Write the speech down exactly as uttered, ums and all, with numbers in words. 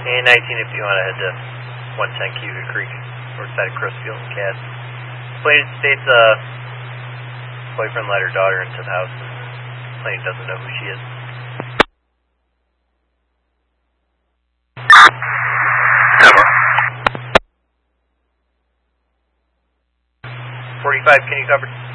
And nineteen if you want to head to one ten Cuba Creek, north side of Crestfield and Cass. Plane states uh, boyfriend let her daughter into the house. Plane doesn't know who she is. Cover. forty-five, can you cover?